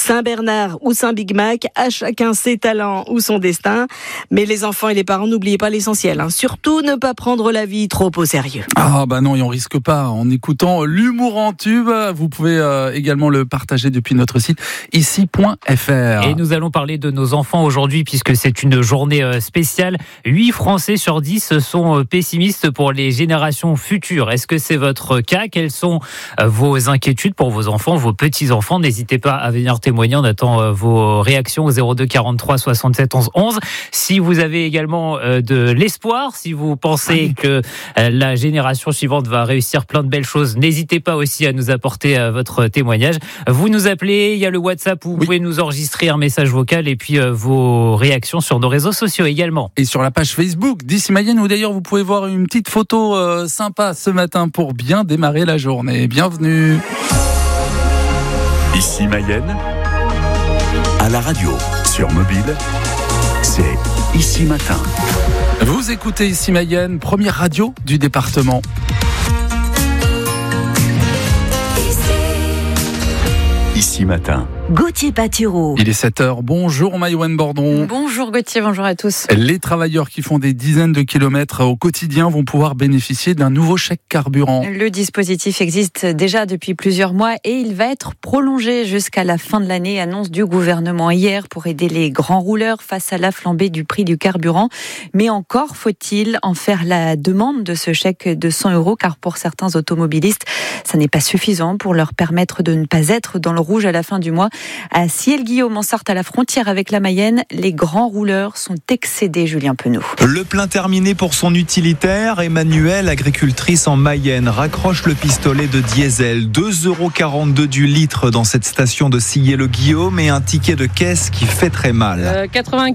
Saint-Bernard ou Saint-Big Mac, à chacun ses talents ou son destin. Mais les enfants et les parents, n'oubliez pas l'essentiel. Surtout ne pas prendre la vie trop au sérieux. Ah bah non, et on risque pas en écoutant l'humour en tube. Vous pouvez également le partager depuis notre site ici.fr. Et nous allons parler de nos enfants aujourd'hui puisque c'est une journée spéciale. 8 Français sur 10 sont pessimistes pour les générations futures. Est-ce que c'est votre cas ? Quelles sont vos inquiétudes pour vos enfants, vos petits-enfants ? N'hésitez pas à venir témoigner. On attend vos réactions au 02 43 67 11 11. Si vous avez également de l'espoir, si vous pensez que la génération suivante va réussir plein de belles choses, n'hésitez pas aussi à nous apporter votre témoignage. Vous nous appelez, il y a le WhatsApp où vous pouvez nous enregistrer un message vocal et puis vos réactions sur nos réseaux sociaux également. Et sur la page Facebook d'Ici Mayenne, où d'ailleurs vous pouvez voir une petite photo sympa ce matin pour bien démarrer la journée. Bienvenue. Ici Mayenne, à la radio, sur mobile, c'est Ici Matin. Vous écoutez Ici Mayenne, première radio du département. Ici Matin. Gauthier Patureau. Il est 7h. Bonjour Maïwenn Bordon. Bonjour Gauthier, bonjour à tous. Les travailleurs qui font des dizaines de kilomètres au quotidien vont pouvoir bénéficier d'un nouveau chèque carburant. Le dispositif existe déjà depuis plusieurs mois et il va être prolongé jusqu'à la fin de l'année, annonce du gouvernement hier pour aider les grands rouleurs face à la flambée du prix du carburant. Mais encore faut-il en faire la demande de ce chèque de 100 €, car pour certains automobilistes, ça n'est pas suffisant pour leur permettre de ne pas être dans le rouge à la fin du mois. À Ciel-Guillaume, en Sarthe, à la frontière avec la Mayenne, les grands rouleurs sont excédés, Julien Penaud. Le plein terminé pour son utilitaire. Emmanuelle, agricultrice en Mayenne, raccroche le pistolet de diesel. 2,42 € du litre dans cette station de Sillé-le-Guillaume et un ticket de caisse qui fait très mal.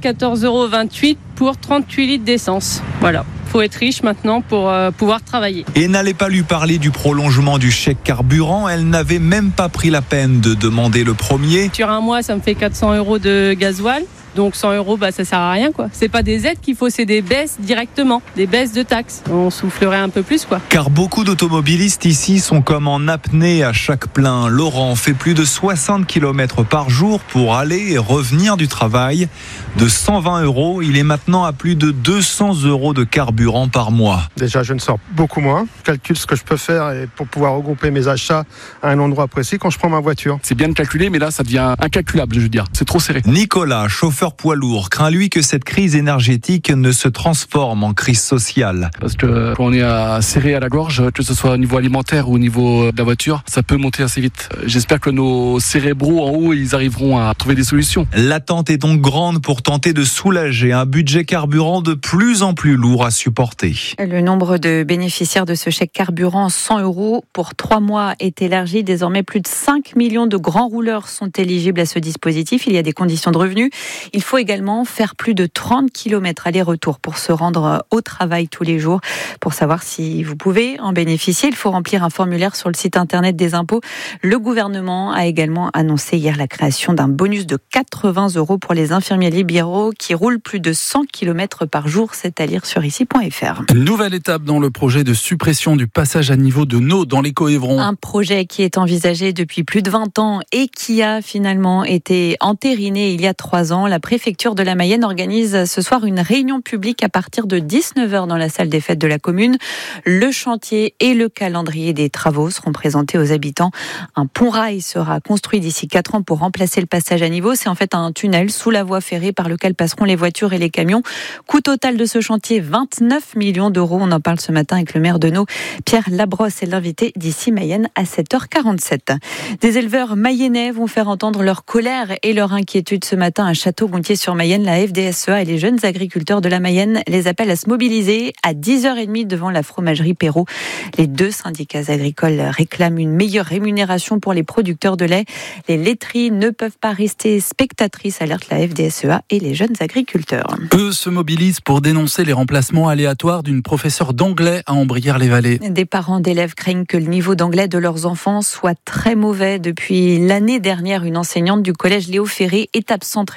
94,28 € pour 38 litres d'essence. Voilà. Faut être riche maintenant pour pouvoir travailler. Et n'allait pas lui parler du prolongement du chèque carburant. Elle n'avait même pas pris la peine de demander le premier. Sur un mois, ça me fait 400 € de gasoil. Donc 100 €, ça sert à rien, quoi. C'est pas des aides qu'il faut, c'est des baisses directement, des baisses de taxes. On soufflerait un peu plus, quoi. Car beaucoup d'automobilistes ici sont comme en apnée à chaque plein. Laurent fait plus de 60 km par jour pour aller et revenir du travail. De 120 €, il est maintenant à plus de 200 € de carburant par mois. Déjà, je ne sors beaucoup moins. Je calcule ce que je peux faire pour pouvoir regrouper mes achats à un endroit précis quand je prends ma voiture. C'est bien de calculer, mais là, ça devient incalculable, je veux dire. C'est trop serré. Nicolas, chauffeur poids lourd, craint lui que cette crise énergétique ne se transforme en crise sociale. Parce que quand on est serré à la gorge, que ce soit au niveau alimentaire ou au niveau de la voiture, ça peut monter assez vite. J'espère que nos cérébraux en haut, ils arriveront à trouver des solutions. L'attente est donc grande pour tenter de soulager un budget carburant de plus en plus lourd à supporter. Le nombre de bénéficiaires de ce chèque carburant 100 € pour 3 mois est élargi. Désormais, plus de 5 millions de grands rouleurs sont éligibles à ce dispositif. Il y a des conditions de revenus. Il faut également faire plus de 30 km aller-retour pour se rendre au travail tous les jours. Pour savoir si vous pouvez en bénéficier, il faut remplir un formulaire sur le site internet des impôts. Le gouvernement a également annoncé hier la création d'un bonus de 80 € pour les infirmiers libéraux qui roulent plus de 100 km par jour. C'est à lire sur ici.fr. Nouvelle étape dans le projet de suppression du passage à niveau de Nau dans les Coévrons. Un projet qui est envisagé depuis plus de 20 ans et qui a finalement été entériné il y a 3 ans. La préfecture de la Mayenne organise ce soir une réunion publique à partir de 19h dans la salle des fêtes de la commune. Le chantier et le calendrier des travaux seront présentés aux habitants. Un pont-rail sera construit d'ici 4 ans pour remplacer le passage à niveau. C'est en fait un tunnel sous la voie ferrée par lequel passeront les voitures et les camions. Coût total de ce chantier, 29 millions d'euros. On en parle ce matin avec le maire de Nau, Pierre Labrosse, est l'invité d'Ici Mayenne à 7h47. Des éleveurs mayennais vont faire entendre leur colère et leur inquiétude ce matin à Château-Gontier-sur-Mayenne. La FDSEA et les jeunes agriculteurs de la Mayenne les appellent à se mobiliser à 10h30 devant la fromagerie Perrault. Les 2 syndicats agricoles réclament une meilleure rémunération pour les producteurs de lait. Les laiteries ne peuvent pas rester spectatrices, alerte la FDSEA et les jeunes agriculteurs. Eux se mobilisent pour dénoncer les remplacements aléatoires d'une professeure d'anglais à Ambrières-les-Vallées. Des parents d'élèves craignent que le niveau d'anglais de leurs enfants soit très mauvais. Depuis l'année dernière, une enseignante du collège Léo Ferré est absente régulièrement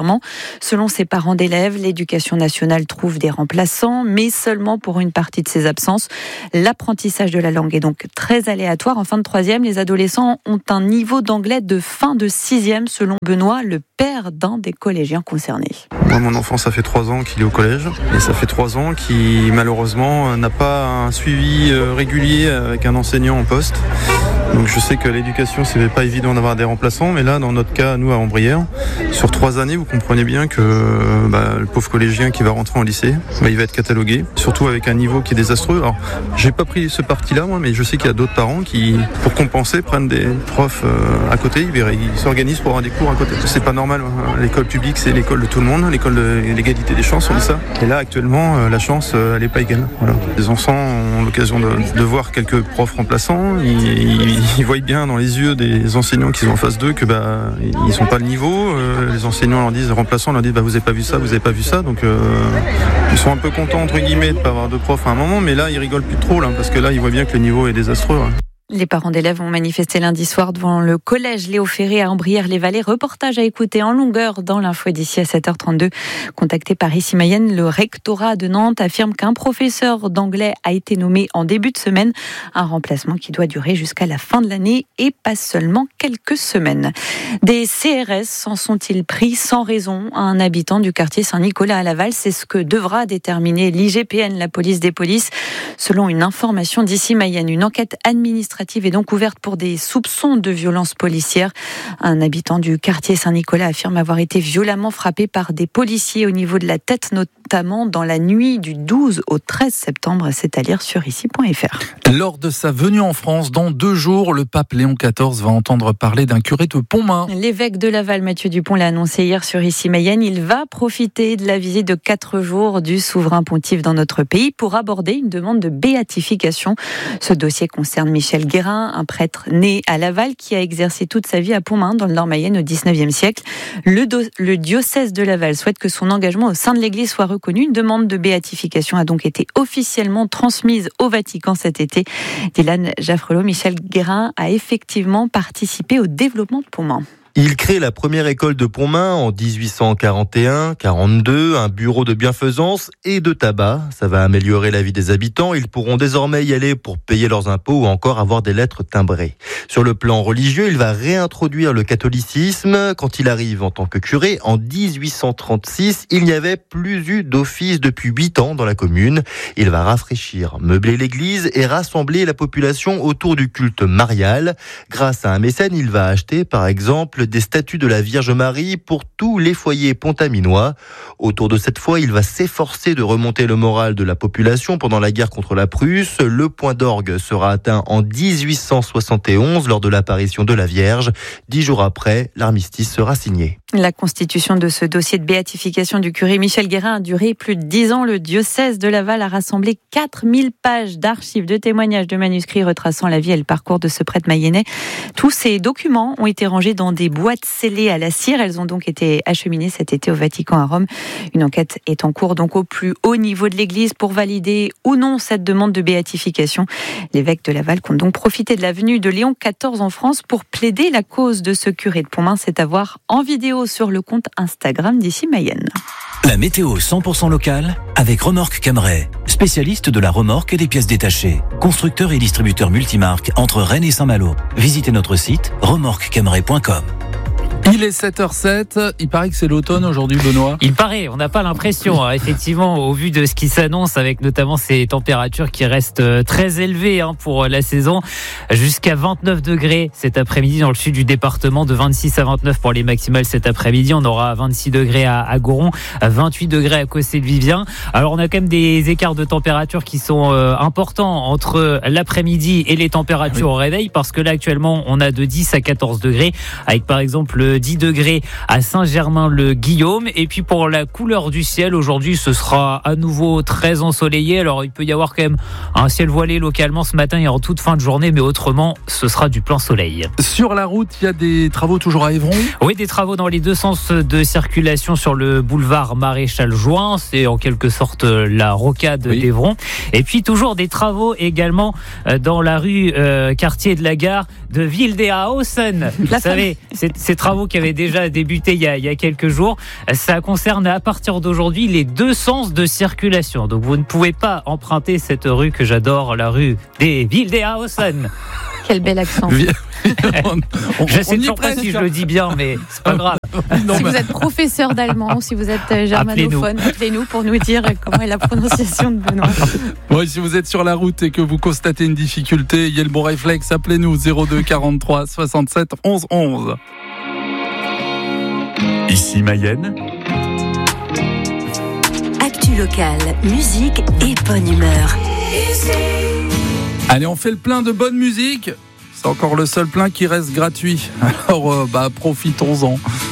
régulièrement. Selon ses parents d'élèves, l'éducation nationale trouve des remplaçants, mais seulement pour une partie de ces absences. L'apprentissage de la langue est donc très aléatoire. En fin de 3e, les adolescents ont un niveau d'anglais de fin de 6e, selon Benoît, le père d'un des collégiens concernés. Moi, mon enfant, ça fait 3 ans qu'il est au collège et ça fait 3 ans qu'il, malheureusement, n'a pas un suivi régulier avec un enseignant en poste. Donc je sais que l'éducation, c'est pas évident d'avoir des remplaçants, mais là, dans notre cas, nous, à Ambrières, sur 3 années, vous comprenez bien que le pauvre collégien qui va rentrer en lycée, il va être catalogué, surtout avec un niveau qui est désastreux. Alors, j'ai pas pris ce parti-là, moi, mais je sais qu'il y a d'autres parents qui, pour compenser, prennent des profs à côté, ils s'organisent pour avoir des cours à côté. C'est pas normal, l'école publique, c'est l'école de tout le monde, l'école de l'égalité des chances, on dit ça. Et là, actuellement, la chance, elle est pas égale. Voilà. Les enfants ont l'occasion de voir quelques profs remplaçants, ils voient bien dans les yeux des enseignants qui sont en face d'eux que ils sont pas le niveau. Les enseignants leur disent, les remplaçants leur disent vous avez pas vu ça, vous avez pas vu ça. Donc ils sont un peu contents entre guillemets de pas avoir de profs à un moment, mais là ils rigolent plus trop là, parce que là ils voient bien que le niveau est désastreux. Les parents d'élèves ont manifesté lundi soir devant le collège Léo Ferré à Ambrières-les-Vallées. Reportage à écouter en longueur dans l'info d'ici à 7h32. Contacté par Ici Mayenne, le rectorat de Nantes affirme qu'un professeur d'anglais a été nommé en début de semaine. Un remplacement qui doit durer jusqu'à la fin de l'année et pas seulement quelques semaines. Des CRS s'en sont-ils pris sans raison à un habitant du quartier Saint-Nicolas à Laval? C'est ce que devra déterminer l'IGPN, la police des polices. Selon une information d'Ici Mayenne, une enquête administrative est donc ouverte pour des soupçons de violence policière. Un habitant du quartier Saint-Nicolas affirme avoir été violemment frappé par des policiers au niveau de la tête, notamment dans la nuit du 12 au 13 septembre. C'est à lire sur ici.fr. Lors de sa venue en France, dans 2 jours, le pape Léon XIV va entendre parler d'un curé de Pontmain. L'évêque de Laval, Mathieu Dupont, l'a annoncé hier sur Ici Mayenne. Il va profiter de la visite de 4 jours du souverain pontife dans notre pays pour aborder une demande de béatification. Ce dossier concerne Michel Guérin, un prêtre né à Laval qui a exercé toute sa vie à Pontmain dans le Nord-Mayenne au XIXe siècle. Le diocèse de Laval souhaite que son engagement au sein de l'Église soit reconnu. Une demande de béatification a donc été officiellement transmise au Vatican cet été. Dylan Jaffrelot, Michel Guérin a effectivement participé au développement de Pontmain. Il crée la première école de Pontmain en 1841-42, un bureau de bienfaisance et de tabac. Ça va améliorer la vie des habitants. Ils pourront désormais y aller pour payer leurs impôts ou encore avoir des lettres timbrées. Sur le plan religieux, il va réintroduire le catholicisme. Quand il arrive en tant que curé, en 1836, il n'y avait plus eu d'office depuis 8 ans dans la commune. Il va rafraîchir, meubler l'église et rassembler la population autour du culte marial. Grâce à un mécène, il va acheter, par exemple, des statues de la Vierge Marie pour tous les foyers pontaminois. Autour de cette foi, il va s'efforcer de remonter le moral de la population pendant la guerre contre la Prusse. Le point d'orgue sera atteint en 1871 lors de l'apparition de la Vierge. 10 jours après, l'armistice sera signé. La constitution de ce dossier de béatification du curé Michel Guérin a duré plus de 10 ans. Le diocèse de Laval a rassemblé 4000 pages d'archives, de témoignages, de manuscrits retraçant la vie et le parcours de ce prêtre mayennais. Tous ces documents ont été rangés dans des boîtes scellées à la cire. Elles ont donc été acheminées cet été au Vatican à Rome. Une enquête est en cours donc au plus haut niveau de l'Église pour valider ou non cette demande de béatification. L'évêque de Laval compte donc profiter de la venue de Léon XIV en France pour plaider la cause de ce curé de Pontmain. C'est à voir en vidéo sur le compte Instagram d'Ici Mayenne. La météo 100% locale avec Remorque Camaret, spécialiste de la remorque et des pièces détachées. Constructeur et distributeur multimarque entre Rennes et Saint-Malo. Visitez notre site remorquecamaret.com. Il est 7h07, il paraît que c'est l'automne aujourd'hui, Benoît. Il paraît, on n'a pas l'impression, effectivement, au vu de ce qui s'annonce, avec notamment ces températures qui restent très élevées pour la saison, jusqu'à 29 degrés cet après-midi dans le sud du département, de 26 à 29 pour les maximales cet après-midi. On aura 26 degrés à Goron, 28 degrés à Cossé-de-Vivien. Alors on a quand même des écarts de température qui sont importants entre l'après-midi et les températures au réveil, parce que là actuellement on a de 10 à 14 degrés, avec par exemple 10 degrés à Saint-Germain-le-Guillaume. Et puis pour la couleur du ciel, aujourd'hui ce sera à nouveau très ensoleillé. Alors il peut y avoir quand même un ciel voilé localement ce matin et en toute fin de journée, mais autrement ce sera du plein soleil. Sur la route, il y a des travaux toujours à Évron ? Oui, des travaux dans les deux sens de circulation sur le boulevard Maréchal Juin. C'est en quelque sorte la rocade d'Évron. Et puis toujours des travaux également dans la rue quartier de la gare de Wildeshausen. Vous savez, ces travaux travaux qui avaient déjà débuté il y a quelques jours. Ça concerne à partir d'aujourd'hui les 2 sens de circulation. Donc vous ne pouvez pas emprunter cette rue que j'adore, la rue des Wildeshausen. Quel bel accent. Je sais toujours pas si je le dis bien, mais c'est pas grave. Si vous êtes professeur d'allemand, si vous êtes germanophone, appelez-nous pour nous dire comment est la prononciation de Benoît. Bon, si vous êtes sur la route et que vous constatez une difficulté, il y a le bon réflexe, appelez-nous 02 43 67 11 11. Ici Mayenne. Actu locale, musique et bonne humeur. Allez, on fait le plein de bonne musique. C'est encore le seul plein qui reste gratuit. Alors, profitons-en.